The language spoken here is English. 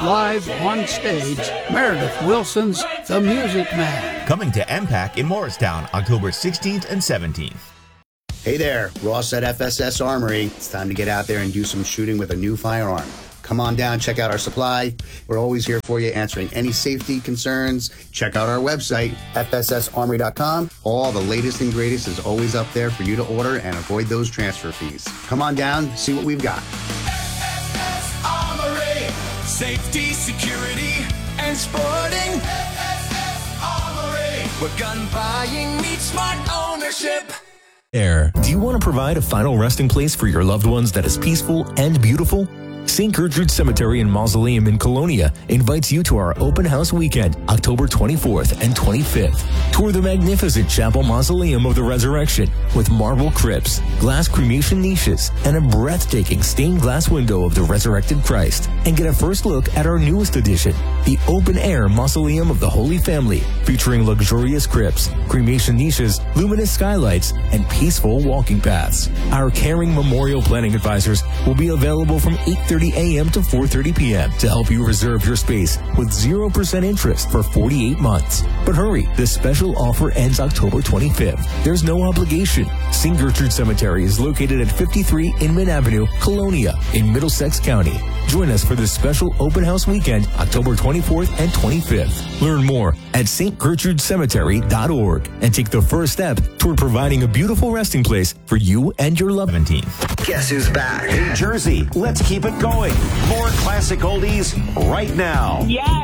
live on stage, Meredith Wilson's The Music Man. Coming to MPAC in Morristown, October 16th and 17th. Hey there, Ross at FSS Armory. It's time to get out there and do some shooting with a new firearm. Come on down, check out our supply. We're always here for you, answering any safety concerns. Check out our website, fssarmory.com. All the latest and greatest is always up there for you to order and avoid those transfer fees. Come on down, see what we've got. FSS Armory. Safety, security, and sporting. FSS Armory. Where gun buying meets smart ownership. Do you want to provide a final resting place for your loved ones that is peaceful and beautiful? St. Gertrude Cemetery and Mausoleum in Colonia invites you to our open house weekend, October 24th and 25th. Tour the magnificent Chapel Mausoleum of the Resurrection with marble crypts, glass cremation niches, and a breathtaking stained glass window of the resurrected Christ. And get a first look at our newest addition, the open-air Mausoleum of the Holy Family, featuring luxurious crypts, cremation niches, luminous skylights, and peaceful walking paths. Our caring memorial planning advisors will be available from 8:30 a.m. to 4:30 p.m. to help you reserve your space with 0% interest for 48 months. But hurry, this special offer ends October 25th. There's no obligation. St. Gertrude Cemetery is located at 53 Inman Avenue, Colonia, in Middlesex County. Join us for this special open house weekend, October 24th and 25th. Learn more at stgertrudecemetery.org and take the first step toward providing a beautiful resting place for you and your loved one. Guess who's back? Hey, Jersey, let's keep it going. More classic oldies right now. Yes.